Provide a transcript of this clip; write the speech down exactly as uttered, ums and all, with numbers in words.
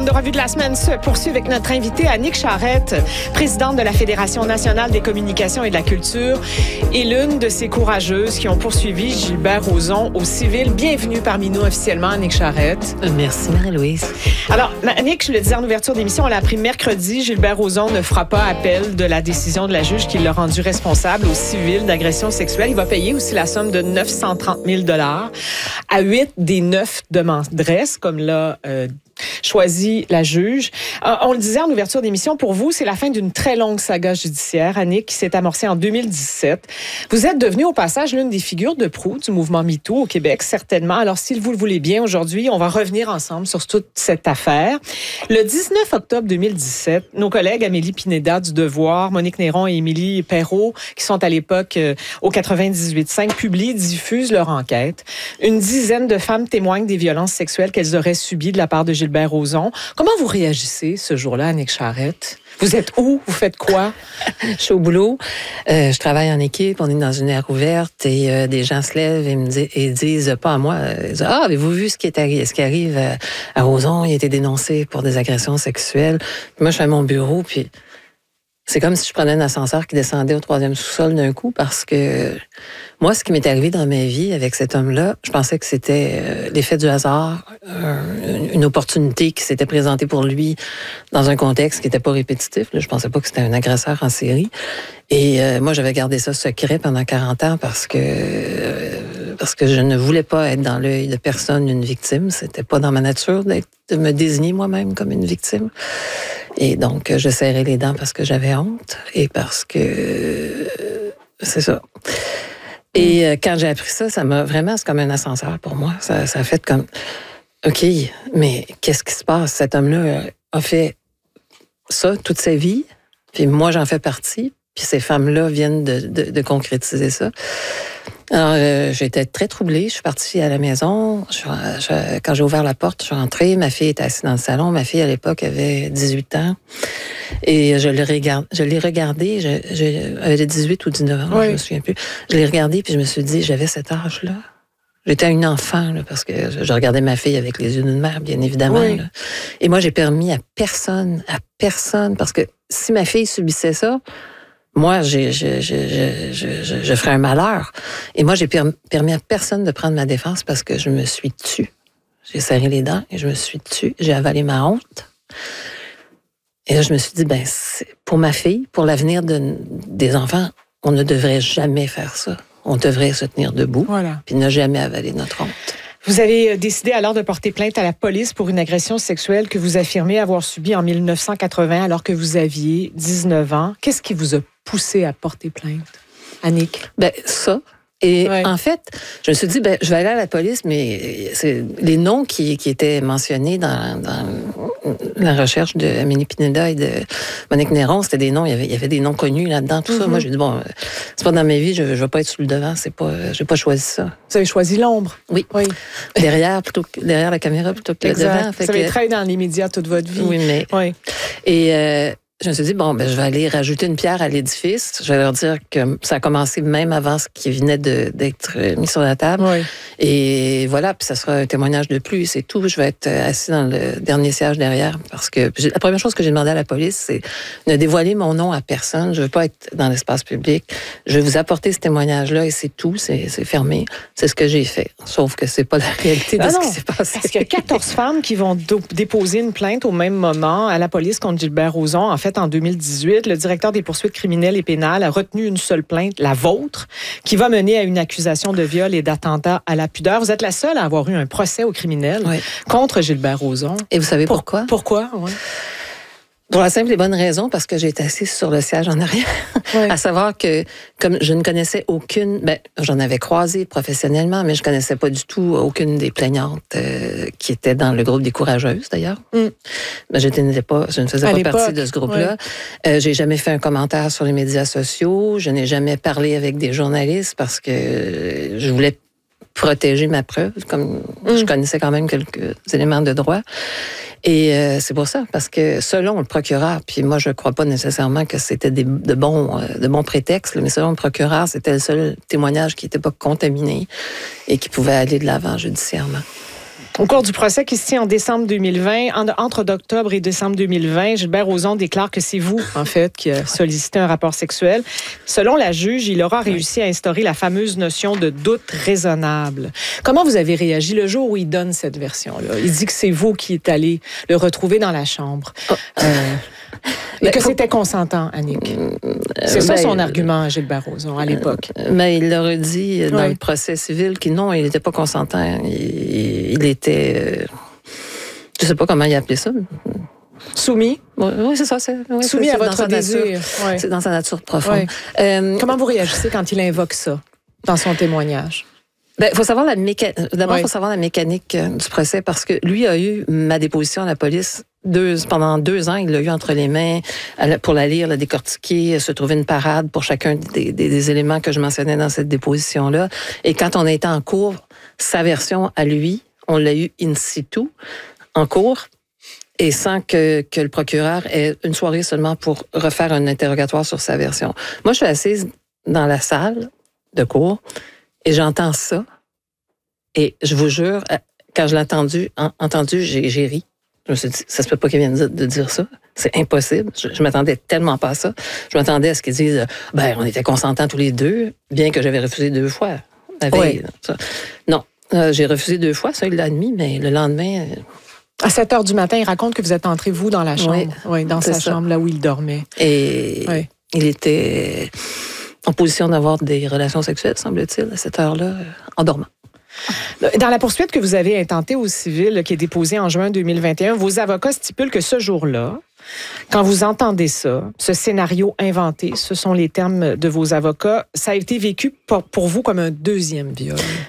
de revue de la semaine se poursuit avec notre invitée Annick Charrette, présidente de la Fédération nationale des communications et de la culture et l'une de ces courageuses qui ont poursuivi Gilbert Rozon au civil. Bienvenue parmi nous officiellement, Annick Charrette. Merci, Marie-Louise. Alors, Annick, je le disais en ouverture d'émission, on l'a appris mercredi, Gilbert Rozon ne fera pas appel de la décision de la juge qui l'a rendu responsable au civil d'agression sexuelle. Il va payer aussi la somme de neuf cent trente mille dollars à huit des neuf demanderesses, comme l'a euh, choisi la juge. Euh, on le disait en ouverture d'émission, pour vous, c'est la fin d'une très longue saga judiciaire, Annick, qui s'est amorcée en deux mille dix-sept. Vous êtes devenue au passage l'une des figures de proue du mouvement MeToo au Québec, certainement. Alors, si vous le voulez bien, aujourd'hui, on va revenir ensemble sur toute cette affaire. Le dix-neuf octobre deux mille dix-sept, nos collègues Amélie Pineda du Devoir, Monique Néron et Émilie Perrault, qui sont à l'époque euh, au quatre-vingt-dix-huit cinq, publient, diffusent leur enquête. Une dizaine de femmes témoignent des violences sexuelles qu'elles auraient subies de la part de Gilbert Rozon. Comment vous réagissez ce jour-là, Annick Charrette? Vous êtes où? Vous faites quoi? Je suis au boulot. Euh, je travaille en équipe. On est dans une aire ouverte et euh, des gens se lèvent et me disent, et disent pas à moi, ils disent, ah, avez-vous vu ce qui, est arri- ce qui arrive à, à Rozon? Il a été dénoncé pour des agressions sexuelles. Puis moi, je suis à mon bureau, puis c'est comme si je prenais un ascenseur qui descendait au troisième sous-sol d'un coup, parce que moi, ce qui m'est arrivé dans ma vie avec cet homme-là, je pensais que c'était euh, l'effet du hasard, euh, une opportunité qui s'était présentée pour lui dans un contexte qui n'était pas répétitif. Là, je pensais pas que c'était un agresseur en série. Et euh, moi, j'avais gardé ça secret pendant quarante ans parce que euh, parce que je ne voulais pas être dans l'œil de personne une victime. C'était pas dans ma nature d'être, de me désigner moi-même comme une victime. Et donc, je serrais les dents parce que j'avais honte et parce que euh, c'est ça. Et euh, quand j'ai appris ça, ça m'a vraiment, c'est comme un ascenseur pour moi. Ça, ça a fait comme, OK, mais qu'est-ce qui se passe? Cet homme-là a fait ça toute sa vie, puis moi, j'en fais partie, puis ces femmes-là viennent de, de, de concrétiser ça. Alors, euh, j'ai été très troublée. Je suis partie à la maison. Je, je, quand j'ai ouvert la porte, je suis rentrée. Ma fille était assise dans le salon. Ma fille, à l'époque, avait dix-huit ans. Et je l'ai regardé. Je l'ai regardé. Je, je, elle avait dix-huit ou dix-neuf ans, oui. Je me souviens plus. Je l'ai regardé, puis je me suis dit, j'avais cet âge-là. J'étais une enfant, là, parce que je regardais ma fille avec les yeux d'une mère, bien évidemment. Oui. Là. Et moi, j'ai permis à personne, à personne, parce que si ma fille subissait ça, moi, j'ai, je, je, je, je, je, je ferais un malheur. Et moi, j'ai per- permis à personne de prendre ma défense parce que je me suis tue. J'ai serré les dents et je me suis tue. J'ai avalé ma honte. Et là, je me suis dit, ben, c'est pour ma fille, pour l'avenir de, des enfants, on ne devrait jamais faire ça. On devrait se tenir debout, voilà. Puis ne jamais avaler notre honte. Vous avez décidé alors de porter plainte à la police pour une agression sexuelle que vous affirmez avoir subie en dix-neuf cent quatre-vingts alors que vous aviez dix-neuf ans. Qu'est-ce qui vous a poussé à porter plainte, Annick? Ben, ça. Et ouais. En fait, je me suis dit, ben, je vais aller à la police, mais c'est les noms qui, qui étaient mentionnés dans, dans la recherche de Amélie Pineda et de Monique Néron, c'était des noms, il y avait, il y avait des noms connus là-dedans, tout mm-hmm. ça. Moi, j'ai dit, bon, c'est pas dans ma vie, je, je vais pas être sous le devant, c'est pas, j'ai pas choisi ça. Vous avez choisi l'ombre? Oui. oui. Derrière, plutôt que, derrière la caméra plutôt que exact. Le devant. Fait vous avez que... travaillé dans les médias toute votre vie. Oui, mais. Oui. Et, euh, je me suis dit, bon, ben, je vais aller rajouter une pierre à l'édifice. Je vais leur dire que ça a commencé même avant ce qui venait de, d'être mis sur la table. Oui. Et voilà, puis ça sera un témoignage de plus, c'est tout. Je vais être assis dans le dernier siège derrière parce que la première chose que j'ai demandé à la police, c'est ne dévoiler mon nom à personne. Je veux pas être dans l'espace public. Je vais vous apporter ce témoignage-là et c'est tout, c'est, c'est fermé. C'est ce que j'ai fait. Sauf que c'est pas la réalité de non, ce qui s'est passé. Parce qu'il y a quatorze femmes qui vont do- déposer une plainte au même moment à la police contre Gilbert Rozon. En fait, en deux mille dix-huit, le directeur des poursuites criminelles et pénales a retenu une seule plainte, la vôtre, qui va mener à une accusation de viol et d'attentat à la pudeur. Vous êtes la seule à avoir eu un procès au criminel oui. contre Gilbert Rozon. Et vous savez pourquoi? Pourquoi? Oui. Pour la simple et bonne raison, parce que j'ai été assise sur le siège en arrière. Oui. À savoir que, comme je ne connaissais aucune, ben, j'en avais croisé professionnellement, mais je connaissais pas du tout aucune des plaignantes euh, qui étaient dans le groupe des courageuses, d'ailleurs. Mm. Ben, je, n'étais pas, je ne faisais à pas l'époque, partie de ce groupe-là. Oui. Euh, j'ai jamais fait un commentaire sur les médias sociaux. Je n'ai jamais parlé avec des journalistes parce que je voulais protéger ma preuve, comme mm. je connaissais quand même quelques éléments de droit. Et euh, c'est pour ça, parce que selon le procureur, puis moi je ne crois pas nécessairement que c'était des, de, bons, euh, de bons prétextes, mais selon le procureur, c'était le seul témoignage qui n'était pas contaminé et qui pouvait aller de l'avant judiciairement. Au cours du procès qui se tient en décembre deux mille vingt, en, entre octobre et décembre deux mille vingt, Gilbert Rozon déclare que c'est vous, en fait, qui a sollicité un rapport sexuel. Selon la juge, il aura réussi à instaurer la fameuse notion de doute raisonnable. Comment vous avez réagi le jour où il donne cette version-là? Il dit que c'est vous qui êtes allé le retrouver dans la chambre. Oh. Euh, Et que c'était consentant, Annick. C'est ça ben, son argument, Gilbert Rozon, à l'époque. Mais il leur a dit dans oui. le procès civil qu'il non, il n'était pas consentant. Il, il était... Je ne sais pas comment il appelait ça. Soumis? Oui, oui c'est ça. C'est, oui, Soumis c'est, à votre désir. Oui. C'est dans sa nature profonde. Oui. Euh, comment vous réagissez quand il invoque ça dans son témoignage? Ben, faut savoir la méca... D'abord, il oui. faut savoir la mécanique du procès parce que lui a eu ma déposition à la police deux, pendant deux ans. Il l'a eu entre les mains pour la lire, la décortiquer, se trouver une parade pour chacun des, des, des éléments que je mentionnais dans cette déposition-là. Et quand on a été en cours, sa version à lui, on l'a eu in situ, en cours, et sans que, que le procureur ait une soirée seulement pour refaire un interrogatoire sur sa version. Moi, je suis assise dans la salle de cours, et j'entends ça, et je vous jure, quand je l'ai entendu, en, entendu j'ai, j'ai ri. Je me suis dit, ça se peut pas qu'il vienne de, de dire ça. C'est impossible. Je, je m'attendais tellement pas à ça. Je m'attendais à ce qu'ils disent, ben, on était consentants tous les deux, bien que j'avais refusé deux fois. La veille, oui. ça. Non, euh, j'ai refusé deux fois, ça, il l'a admis, mais le lendemain... Euh, à sept heures du matin, il raconte que vous êtes entré, vous, dans la chambre. Oui, oui dans sa ça. chambre, là où il dormait. Et oui. il était... en position d'avoir des relations sexuelles, semble-t-il, à cette heure-là, en dormant. Dans la poursuite que vous avez intentée au civil, qui est déposée en juin deux mille vingt et un, vos avocats stipulent que ce jour-là, quand vous entendez ça, ce scénario inventé, ce sont les termes de vos avocats, ça a été vécu pour, pour vous comme un deuxième viol.